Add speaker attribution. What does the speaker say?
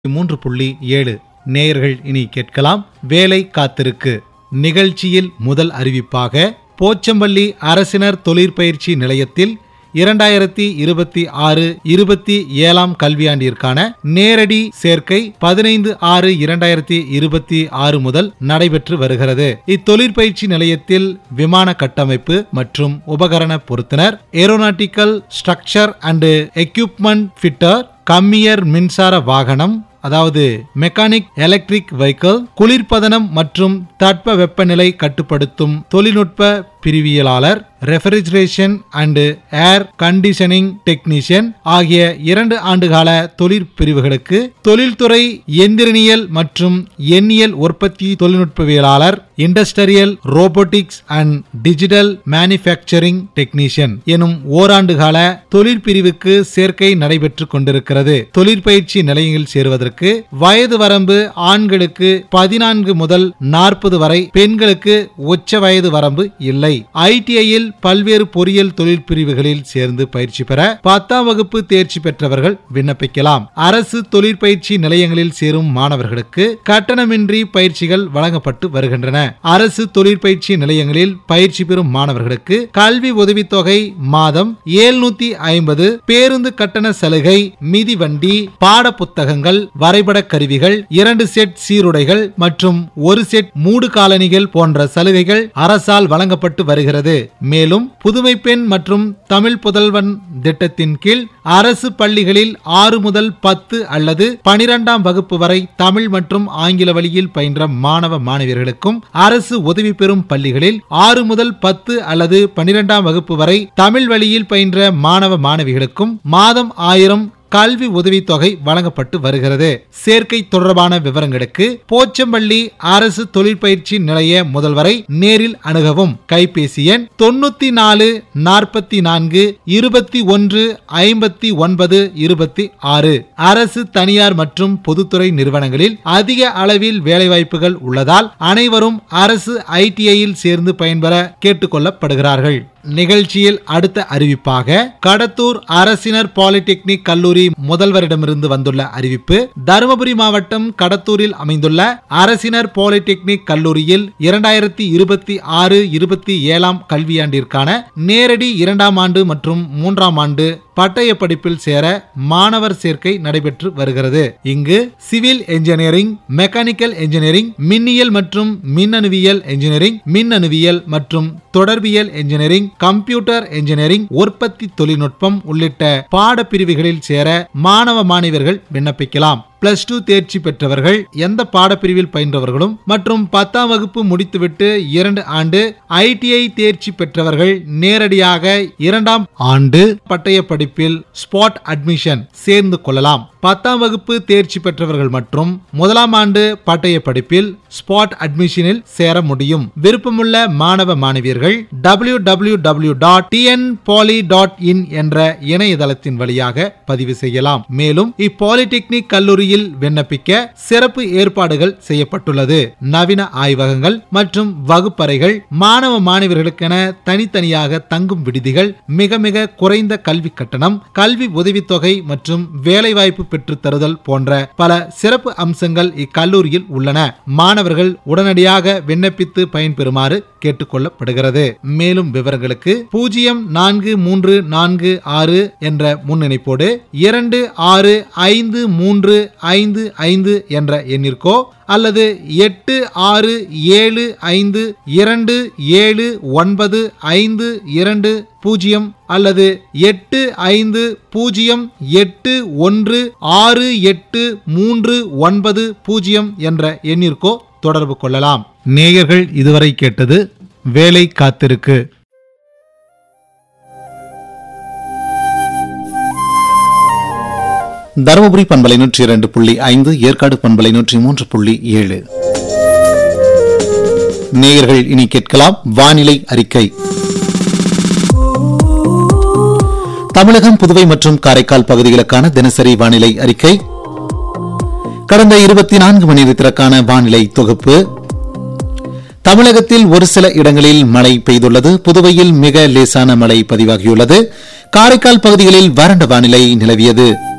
Speaker 1: 3.7 நேயர்கள் இனி கேட்கலாம். வேலை காத்திருக்கு நிகழ்ச்சியில் முதல் அறிவிப்பாக போச்சம்பள்ளி அரசினர் தொழிற்பயிற்சி நிலையத்தில் 2026-27 கல்வியாண்டிற்கான நேரடி சேர்க்கை 15/6/2026 முதல் நடைபெற்று வருகிறது. இத்தொழிற்பயிற்சி நிலையத்தில் விமான கட்டமைப்பு மற்றும் உபகரண பொருத்துனர், aeronautical structure and equipment fitter, கம்மியர் மின்சார வாகனம் அதாவது மெக்கானிக் எலக்ட்ரிக் வெஹிக்கிள், குளிர்பதனம் மற்றும் தட்ப வெப்பநிலை கட்டுப்படுத்தும் தொழில்நுட்ப பிரிவியலாளர், refrigeration and air conditioning technician ஆகிய 2 ஆண்டுகால தொழிற்பிரிவுகளுக்கு தொழில்துறை எந்திரனியல் மற்றும் எண்ணியல் உற்பத்தி தொழில்நுட்பவியலாளர், industrial robotics and digital manufacturing technician எனும் ஓராண்டுகால தொழிற்பிரிவுக்கு சேர்க்கை நடைபெற்று கொண்டிருக்கிறது. தொழிற்பயிற்சி நிலையங்களில் சேருவதற்கு வயது வரம்பு ஆண்களுக்கு 14 முதல் 40 வரை, பெண்களுக்கு உச்ச வயது வரம்பு இல்லை. ஐடிஐயில் பல்வேறு பொறியியல் தொழில் பிரிவுகளில் சேர்ந்து பயிற்சி பெற 10ஆம் வகுப்பு தேர்ச்சி பெற்றவர்கள் விண்ணப்பிக்கலாம். அரசு தொழிற்பயிற்சி நிலையங்களில் சேரும் மாணவர்களுக்கு கட்டணமின்றி பயிற்சிகள் வழங்கப்பட்டு வருகின்றன. அரசு தொழிற்பயிற்சி நிலையங்களில் பயிற்சி பெறும் மாணவர்களுக்கு கல்வி உதவித்தொகை மாதம் 750, பேருந்து கட்டண சலுகை, மிதிவண்டி, பாட புத்தகங்கள், வரைபட கருவிகள், 2 செட் சீருடைகள் மற்றும் 1 செட் மூடு காலணிகள் போன்ற சலுகைகள் அரசால் வழங்கப்பட்டு வருகிறது. மேலும் புதுமை பெண் மற்றும் தமிழ் புதல்வன் திட்டத்தின் கீழ் அரசு பள்ளிகளில் 6 முதல் 10 அல்லது 12ஆம் வகுப்பு வரை தமிழ் மற்றும் ஆங்கில வழியில் பயின்ற மாணவ மாணவியர்களுக்கும், அரசு உதவி பெறும் பள்ளிகளில் 6 முதல் 10 அல்லது 12ஆம் வகுப்பு வரை தமிழ் வழியில் பயின்ற மாணவ மாணவிகளுக்கும் மாதம் 1000 கல்வி உதவித்தொகை வழங்கப்பட்டு வருகிறது. சேர்க்கை தொடர்பான விவரங்களுக்கு போச்சம்பள்ளி அரசு தொழிற்பயிற்சி நிலைய முதல்வரை நேரில் அணுகவும். கைபேசி எண் 94 44 21 59 26. அரசு, தனியார் மற்றும் பொதுத்துறை நிறுவனங்களில் அதிக அளவில் வேலைவாய்ப்புகள் உள்ளதால் அனைவரும் அரசு ஐடிஐயில் சேர்ந்து பயன்பெற கேட்டுக்கொள்ளப்படுகிறார்கள். நிகழ்ச்சியில் அடுத்த அறிவிப்பாக கடத்தூர் அரசினர் பாலிடெக்னிக் கல்லூரி முதல்வரிடமிருந்து வந்துள்ள அறிவிப்பு. தருமபுரி மாவட்டம் கடத்தூரில் அமைந்துள்ள அரசினர் பாலிடெக்னிக் கல்லூரியில் 2026-27 கல்வியாண்டிற்கான நேரடி 2ஆம் ஆண்டு மற்றும் 3ஆம் ஆண்டு பட்டய படிப்பில் சேர மாணவர் சேர்க்கை நடைபெற்று வருகிறது. இங்கு சிவில் என்ஜினியரிங், மெக்கானிக்கல் என்ஜினியரிங், மின்னியல் மற்றும் மின்னணுவியல் என்ஜினியரிங், மின்னணுவியல் மற்றும் தொடர்பியல் என்ஜினியரிங், கம்ப்யூட்டர் என்ஜினியரிங், உற்பத்தி தொழில்நுட்பம் உள்ளிட்ட பாடப்பிரிவுகளில் சேர மாணவ மாணவியர்கள் விண்ணப்பிக்கலாம். +2 தேர்ச்சி பெற்றவர்கள், எந்த பாடப்பிரிவில் பயின்றவர்களும் மற்றும் 10ஆம் வகுப்பு முடித்துவிட்டு 2 ஆண்டு ஐடிஐ தேர்ச்சி பெற்றவர்கள் நேரடியாக 2ஆம் ஆண்டு பட்டய படிப்பில் ஸ்பாட் அட்மிஷன் சேர்ந்து கொள்ளலாம். 10ஆம் வகுப்பு தேர்ச்சி பெற்றவர்கள் மற்றும் 1ஆம் ஆண்டு பட்டய படிப்பில் ஸ்பாட் அட்மிஷனில் சேர முடியும். விருப்பமுள்ள மாணவ மாணவியர்கள் www.tnpoly.in என்ற இணையதளத்தின் வழியாக பதிவு செய்யலாம். மேலும் இப்பாலிடெக்னிக் கல்லூரியில் விண்ணப்பிக்க சிறப்பு ஏற்பாடுகள் செய்யப்பட்டுள்ளது. நவீன ஆய்வகங்கள் மற்றும் வகுப்பறைகள், மாணவ மாணவியர்களுக்கென தனித்தனியாக தங்கும் விடுதிகள், மிக மிக குறைந்த கல்வி கட்டணம், கல்வி உதவித்தொகை மற்றும் வேலைவாய்ப்பு பெற்று தருதல் போன்ற பல சிறப்பு அம்சங்கள் இக்கல்லூரியில் உள்ளன. மாணவர்கள் உடனடியாக விண்ணப்பித்து பயன்பெறுமாறு கேட்டுக்கொள்ளப்படுகிறது. மேலும் விவரங்களுக்கு 043446 என்ற முன்னிணைப்போடு 265355 என்ற எண்ணிற்கோ அல்லது 86727952 அல்லது 8508168390 என்ற எண்ணிற்கோ தொடர்பு கொள்ளலாம். நேயர்கள் இதுவரை கேட்டது வேலை காத்திருக்கு. தருமபுரி பண்பலை 102.5, ஏற்காடு பண்பலை 103.7. நேயர்கள் இனி கேட்கலாம் வானிலை அறிக்கை. தமிழகம், புதுவை மற்றும் காரைக்கால் பகுதிகளுக்கான தினசரி வானிலை அறிக்கை. கடந்த 24 மணி நேரத்திற்கான வானிலை தொகுப்பு. தமிழகத்தில் ஒரு சில இடங்களில் மழை பெய்துள்ளது. புதுவையில் மிக லேசான மழை பதிவாகியுள்ளது. காரைக்கால் பகுதிகளில் வறண்ட வானிலை நிலவியது.